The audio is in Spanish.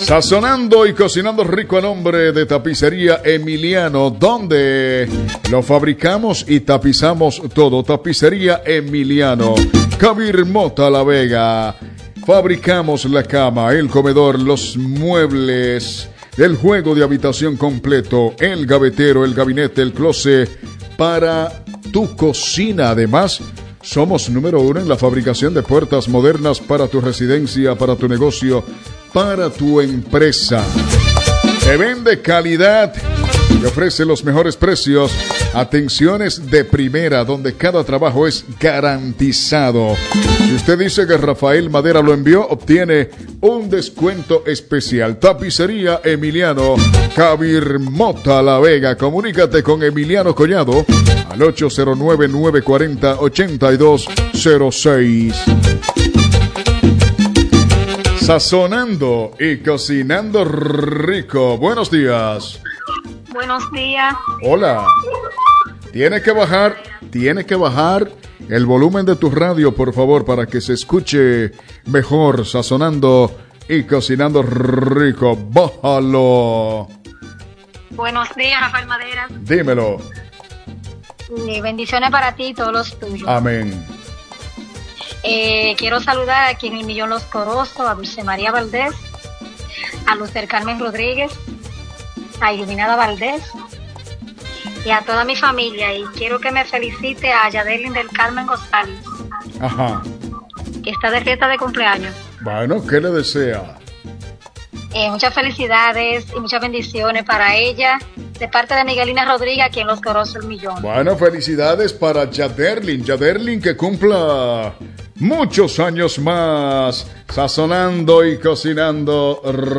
Sazonando y cocinando rico a nombre de Tapicería Emiliano, donde lo fabricamos y tapizamos todo. Tapicería Emiliano, Kabir Mota La Vega. Fabricamos la cama, el comedor, los muebles, el juego de habitación completo, el gavetero, el gabinete, el closet para tu cocina. Además, somos número 1 en la fabricación de puertas modernas para tu residencia, para tu negocio, para tu empresa. Te vende calidad, te ofrece los mejores precios, atenciones de primera, donde cada trabajo es garantizado. Si usted dice que Rafael Madera lo envió, obtiene un descuento especial. Tapicería Emiliano, Kabir Mota La Vega. Comunícate con Emiliano Collado al 809-940-8206. Sazonando y cocinando rico. Buenos días. Buenos días. Hola. Tiene que bajar el volumen de tu radio, por favor, para que se escuche mejor. Sazonando y cocinando rico. Bájalo. Buenos días, Rafael Madera. Dímelo. Y bendiciones para ti y todos los tuyos. Amén. Quiero saludar aquí en el Millón Los Corosos, a Dulce María Valdés, a Lucer Carmen Rodríguez, a Iluminada Valdés y a toda mi familia. Y quiero que me felicite a Yadelin del Carmen González. Ajá. Que está de fiesta de cumpleaños. Bueno, ¿qué le desea? Muchas felicidades y muchas bendiciones para ella, de parte de Miguelina Rodríguez, aquí en Los Corosos El Millón. Bueno, felicidades para Yaderlin. Yaderlin, que cumpla muchos años más, sazonando y cocinando